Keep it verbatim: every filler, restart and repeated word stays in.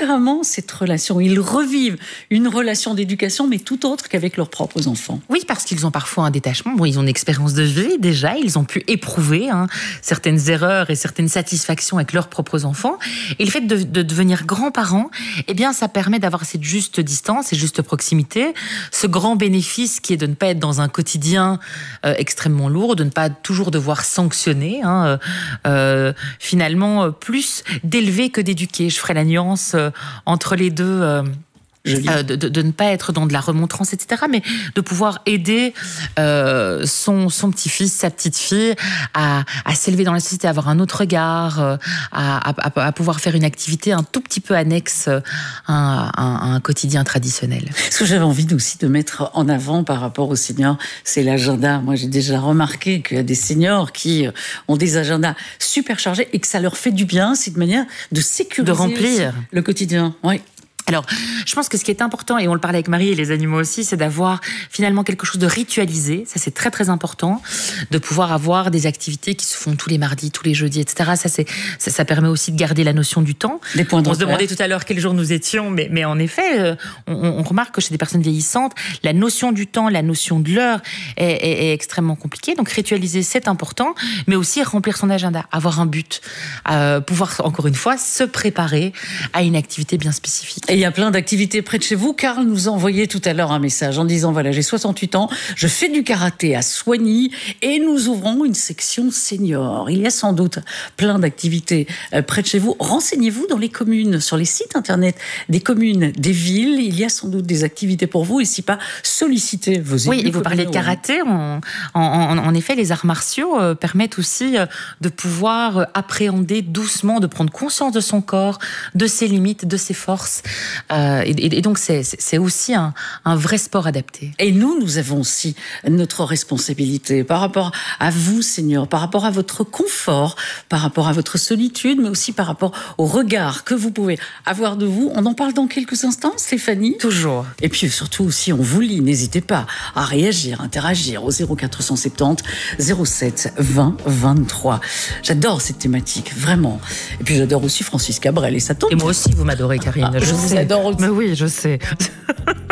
différemment cette relation. Ils revivent une relation d'éducation, mais tout autre qu'avec leurs propres enfants. Oui, parce qu'ils ont parfois un détachement. Bon, ils ont une expérience de vie déjà, ils ont pu éprouver hein, certaines erreurs et certaines satisfactions avec leurs propres enfants. Et le fait de, de devenir grands-parents, eh bien, ça permet d'avoir cette juste distance, cette juste proximité, ce grand bénéfice qui est de ne pas être dans un quotidien euh, extrêmement lourd, de ne pas toujours devoir sanctionner, hein, euh, finalement plus d'élever que d'éduquer. Je ferai la nuance euh, entre les deux. Euh, Euh, de, de, de ne pas être dans de la remontrance, et cetera, mais de pouvoir aider euh, son, son petit-fils, sa petite-fille à, à s'élever dans la société, à avoir un autre regard, euh, à, à, à pouvoir faire une activité un tout petit peu annexe à, à, à un quotidien traditionnel. Ce que j'avais envie aussi de mettre en avant par rapport aux seniors, c'est l'agenda. Moi, j'ai déjà remarqué qu'il y a des seniors qui ont des agendas super chargés et que ça leur fait du bien. C'est une manière de sécuriser de remplir le quotidien. Oui. Alors, je pense que ce qui est important, et on le parlait avec Marie et les animaux aussi, c'est d'avoir finalement quelque chose de ritualisé. Ça, c'est très, très important. De pouvoir avoir des activités qui se font tous les mardis, tous les jeudis, et cetera. Ça, c'est, ça, ça permet aussi de garder la notion du temps. Des points de on se repère. demandait tout à l'heure quel jour nous étions, mais, mais en effet, euh, on, on remarque que chez des personnes vieillissantes, la notion du temps, la notion de l'heure est, est, est extrêmement compliquée. Donc, ritualiser, c'est important, mais aussi remplir son agenda, avoir un but, euh, pouvoir, encore une fois, se préparer à une activité bien spécifique. Et il y a plein d'activités près de chez vous. Karl nous a envoyé tout à l'heure un message en disant, voilà, j'ai soixante-huit ans, je fais du karaté à Soigny et nous ouvrons une section senior. Il y a sans doute plein d'activités près de chez vous. Renseignez-vous dans les communes, sur les sites internet des communes, des villes. Il y a sans doute des activités pour vous et si pas, sollicitez vos élus. Oui, et vous parlez de karaté. En, en, en effet, les arts martiaux euh, permettent aussi euh, de pouvoir appréhender doucement, de prendre conscience de son corps, de ses limites, de ses forces. Euh, et, et donc, c'est, c'est aussi un, un vrai sport adapté. Et nous, nous avons aussi notre responsabilité par rapport à vous, seniors, par rapport à votre confort, par rapport à votre solitude, mais aussi par rapport au regard que vous pouvez avoir de vous. On en parle dans quelques instants, Stéphanie. Toujours. Et puis surtout, si on vous lit, n'hésitez pas à réagir, interagir au zéro quatre cent soixante-dix zéro sept vingt vingt-trois. J'adore cette thématique, vraiment. Et puis j'adore aussi Francis Cabrel et sa tante. Et moi aussi, vous m'adorez, Karine. Ah, je, je vous sais. adore aussi. Mais oui, je sais.